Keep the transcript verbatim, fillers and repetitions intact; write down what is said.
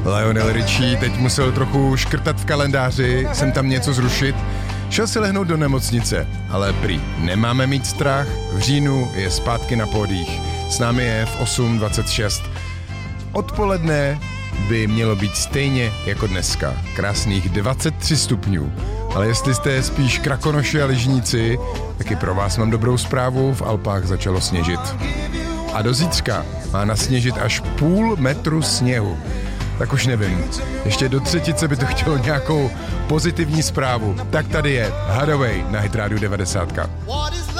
Lionel Richie teď musel trochu škrtat v kalendáři, jsem tam něco zrušit. Šel si lehnout do nemocnice, ale prý nemáme mít strach, v říjnu je zpátky na pódiích. S námi je v osm dvacet šest. Odpoledne by mělo být stejně jako dneska, krásných dvacet tři stupňů. Ale jestli jste spíš krakonoši a lyžníci, tak i pro vás mám dobrou zprávu, v Alpách začalo sněžit. A do zítřka má nasněžit až půl metru sněhu. Tak už nevím, ještě do třetice by to chtělo nějakou pozitivní zprávu. Tak tady je Hathaway na Hit Radio devadesát.